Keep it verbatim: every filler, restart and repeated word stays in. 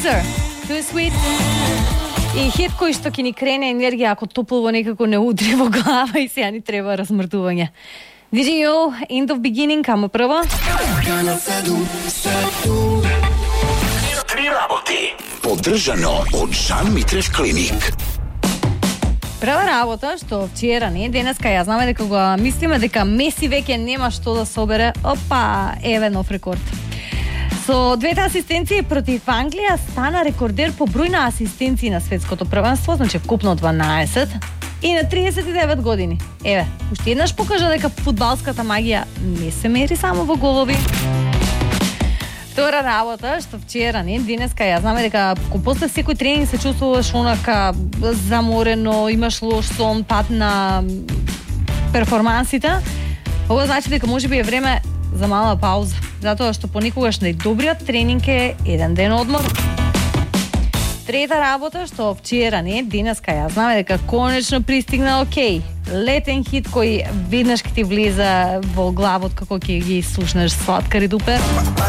Weezer, Too Sweet. И хит кој што ќе ни крене енергија ако топлово некако не удри во глава и сега ни треба размрдување. ди джей O, End of Beginning, камо прво. Три работи. Поддржано од Жан Митрев Клиник. Прва работа што вчера не, денеска ја знаме дека го мислиме дека Меси веќе нема што да собере. Опа, еве нов рекорд. Со двете асистенции против Англија стана рекордер по број на асистенции на светското првенство, значи вкупно дванаесет, и на триесет и девет години. Еве, уште еднаш покажа дека фудбалската магија не се мери само во голови. Втора работа што вчера не, денеска ја знаме дека после секој тренинг се чувствуваш онака заморено, имаш лош сон, пат на перформансите. Ова значи дека можеби е време за мала пауза, затоа што понекогаш најдобриот тренинг е еден ден одмор. Трета работа што вчера не, денеска ја знаме дека конечно пристигна окей. Летен хит кој веднаш ќе ти влезе во главот како ќе ги слушнеш Сладкар и Дупер.